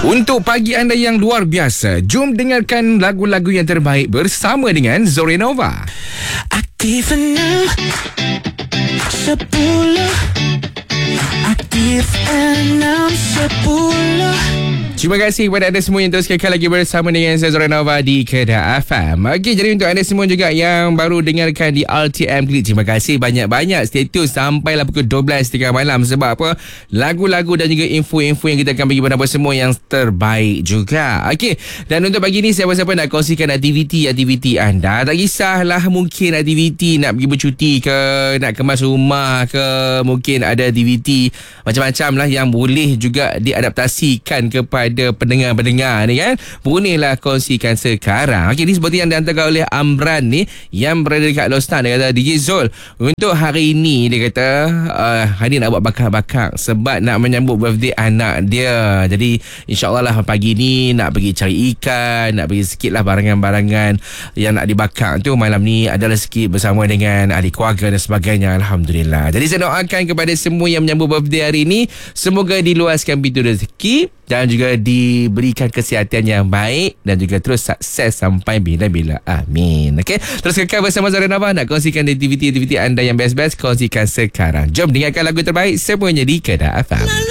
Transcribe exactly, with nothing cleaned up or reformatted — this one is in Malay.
Untuk pagi anda yang luar biasa, jom dengarkan lagu-lagu yang terbaik bersama dengan Zorenova. Aktif enam sepuluh, aktif enam sepuluh. Terima kasih kepada anda semua yang terus kekal lagi bersama dengan saya Zorenova di Kedah F M. Okey, jadi untuk anda semua juga yang baru dengarkan di R T M Klik, terima kasih banyak-banyak stay tune sampailah pukul dua belas tiga puluh malam. Sebab apa? Lagu-lagu dan juga info-info yang kita akan bagi kepada anda semua yang terbaik juga. Okey, dan untuk pagi ni siapa-siapa nak kongsikan aktiviti-aktiviti anda, tak kisahlah mungkin aktiviti nak pergi bercuti ke, nak kemas rumah ke, mungkin ada aktiviti macam-macam lah yang boleh juga diadaptasikan kepada pendengar-pendengar ni kan. Bolehlah kongsikan sekarang. Okey, ni seperti yang dihantarkan oleh Amran ni yang berada dekat Lostan. Dia kata, D J Zul, untuk hari ni dia kata uh, hari ni nak buat bakar-bakar sebab nak menyambut birthday anak dia. Jadi insyaAllah lah pagi ni nak pergi cari ikan, nak pergi sikit lah barangan-barangan yang nak dibakar tu. Malam ni adalah sikit bersama dengan ahli keluarga dan sebagainya. Alhamdulillah. Jadi saya doakan kepada semua yang menyambut birthday hari ni, semoga diluaskan pintu rezeki dan juga diberikan kesihatan yang baik dan juga terus sukses sampai bila-bila. Amin. Okey, terus kekal bersama Zorenova. Nak kongsikan aktiviti-aktiviti anda yang best-best, kongsikan sekarang. Jom dengarkan lagu terbaik semuanya di Kedah F M.